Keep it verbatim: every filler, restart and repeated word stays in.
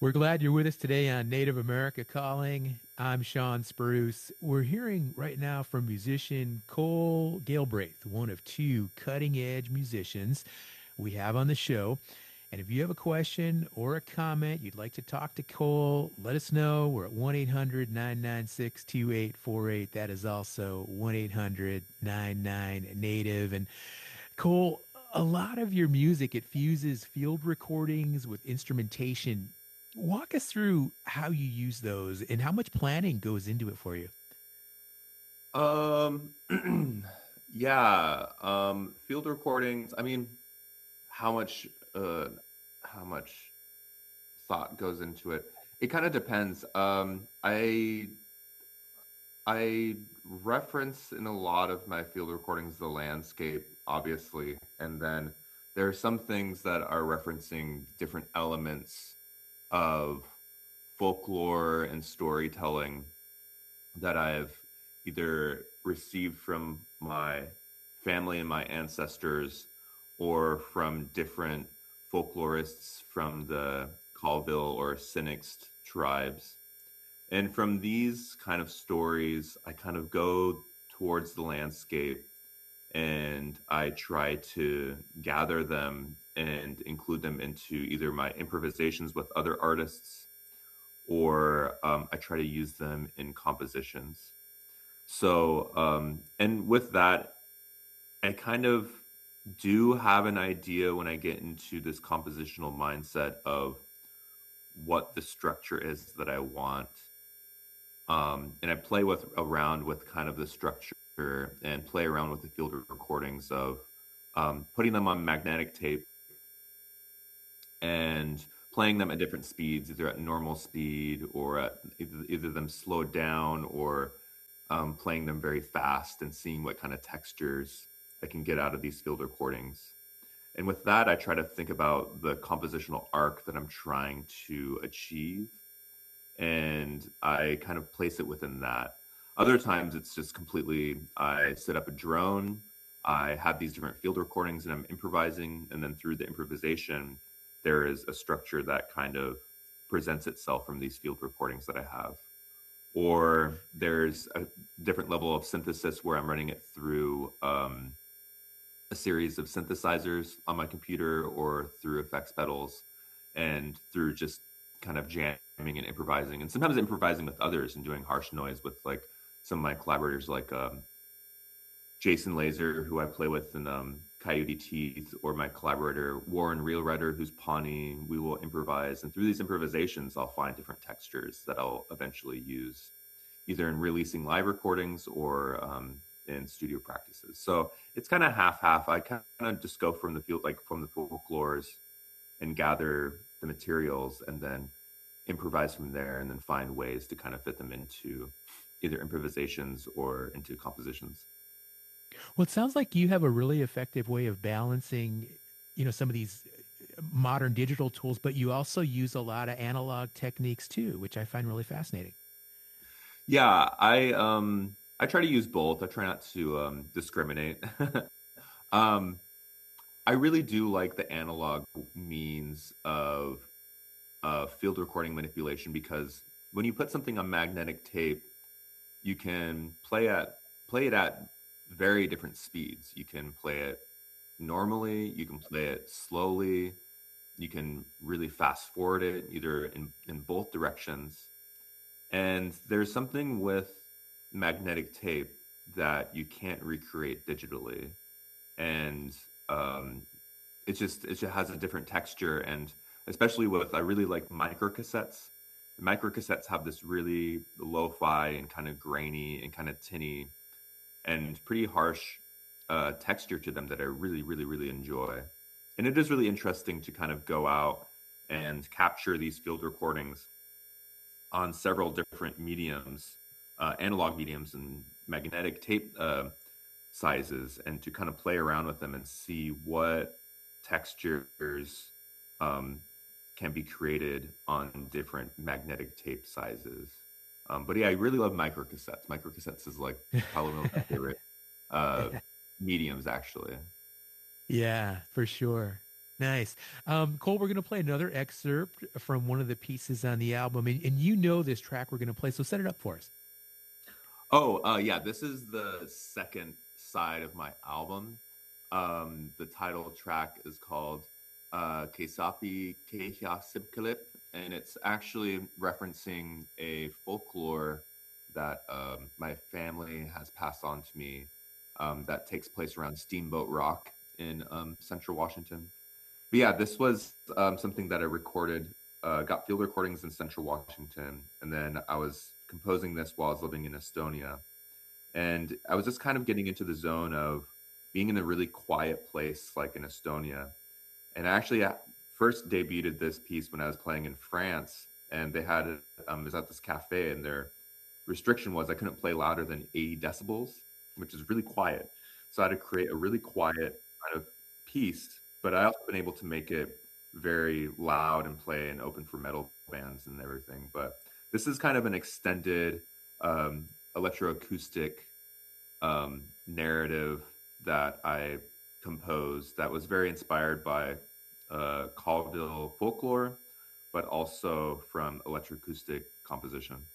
We're glad you're with us today on Native America Calling. I'm Sean Spruce. We're hearing right now from musician Cole Galbraith, one of two cutting edge musicians we have on the show. And if you have a question or a comment you'd like to talk to Cole, let us know. We're at one eight hundred nine nine six two eight four eight. That is also one eight hundred nine nine Native. And Cole, a lot of your music, it fuses field recordings with instrumentation. Walk us through how you use those and how much planning goes into it for you. Um, yeah, um, field recordings. I mean, how much, uh, how much thought goes into it? It kind of depends. Um, I I reference in a lot of my field recordings the landscape, obviously, and then there are some things that are referencing different elements of folklore and storytelling that I've either received from my family and my ancestors or from different folklorists from the Colville or Sinix tribes. And from these kind of stories, I kind of go towards the landscape and I try to gather them and include them into either my improvisations with other artists or um, I try to use them in compositions. So, um, and with that, I kind of do have an idea when I get into this compositional mindset of what the structure is that I want. Um, and I play with around with kind of the structure and play around with the field recordings of um, putting them on magnetic tape and playing them at different speeds, either at normal speed or at either, either them slowed down or um, playing them very fast and seeing what kind of textures I can get out of these field recordings. And with that, I try to think about the compositional arc that I'm trying to achieve. And I kind of place it within that. Other times it's just completely, I set up a drone, I have these different field recordings and I'm improvising. And then through the improvisation, there is a structure that kind of presents itself from these field recordings that I have. Or there's a different level of synthesis where I'm running it through um, a series of synthesizers on my computer or through effects pedals and through just kind of jamming and improvising and sometimes improvising with others and doing harsh noise with like some of my collaborators like um, Jason Laser, who I play with in um, Coyote Teeth, or my collaborator Warren Realwriter, who's Pawnee. We will improvise, and through these improvisations, I'll find different textures that I'll eventually use, either in releasing live recordings or um, in studio practices. So it's kind of half-half. I kind of just go from the field, like from the folklores, and gather the materials, and then improvise from there, and then find ways to kind of fit them into either improvisations or into compositions. Well, it sounds like you have a really effective way of balancing, you know, some of these modern digital tools, but you also use a lot of analog techniques too, which I find really fascinating. Yeah, I um I try to use both. I try not to um discriminate. um I really do like the analog means of uh field recording manipulation because when you put something on magnetic tape, you can play at play it at very different speeds. You can play it normally, you can play it slowly, you can really fast forward it either in in both directions. And there's something with magnetic tape that you can't recreate digitally. And um, it just it just has a different texture. And especially with I really like micro cassettes. Micro cassettes have this really lo-fi and kind of grainy and kind of tinny and pretty harsh uh, texture to them that I really, really, really enjoy. And it is really interesting to kind of go out and capture these field recordings on several different mediums, uh, analog mediums and magnetic tape uh, sizes, and to kind of play around with them and see what textures um, can be created on different magnetic tape sizes. Um, but yeah, I really love microcassettes. Microcassettes is like probably one of my favorite uh, mediums, actually. Yeah, for sure. Nice. Um, Cole, we're going to play another excerpt from one of the pieces on the album, and, and you know this track we're going to play, so set it up for us. Oh, uh, yeah, this is the second side of my album. Um, the title track is called uh, Kesapi Kehya Sibkalip, and it's actually referencing a folklore that um, my family has passed on to me um, that takes place around Steamboat Rock in um, central Washington. But yeah, this was um, something that I recorded, uh, got field recordings in central Washington, and then I was composing this while I was living in Estonia. And I was just kind of getting into the zone of being in a really quiet place like in Estonia. And I actually uh, first debuted this piece when I was playing in France, and they had it, um, it was at this cafe, and their restriction was I couldn't play louder than eighty decibels, which is really quiet. So I had to create a really quiet kind of piece, but I also been able to make it very loud and play and open for metal bands and everything. But this is kind of an extended um, electroacoustic um, narrative that I composed that was very inspired by uh, Colville folklore, but also from electroacoustic composition.